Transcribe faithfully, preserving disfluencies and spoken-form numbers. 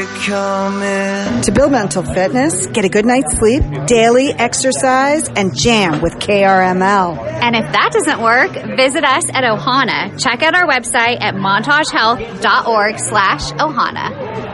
coming. To build mental fitness, get a good night's sleep, daily exercise, and jam with K R M L. And if that doesn't work, visit us at Ohana. Check out our website at montagehealth dot org slash Ohana.